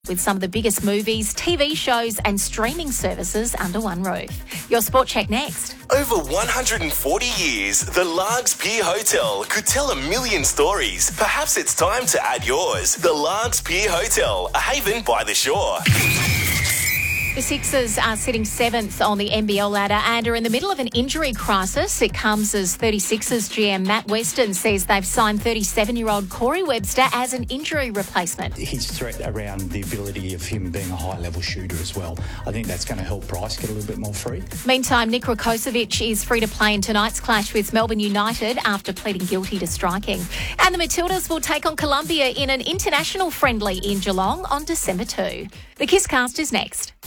with some of the biggest movies, TV shows and streaming services under one roof. Your Sport Check next. Over 140 years, the Largs Pier Hotel could tell a million stories. Perhaps it's time to add yours. The Largs Pier Hotel, a haven by the shore. The Sixers are sitting 7th on the NBL ladder and are in the middle of an injury crisis. It comes as 36ers GM Matt Weston says they've signed 37-year-old Corey Webster as an injury replacement. His threat around the ability of him being a high-level shooter as well, I think that's going to help Bryce get a little bit more free. Meantime, Nick Rakocevic is free to play in tonight's clash with Melbourne United after pleading guilty to striking. And the Matildas will take on Colombia in an international friendly in Geelong on December 2. The KISS Cast is next.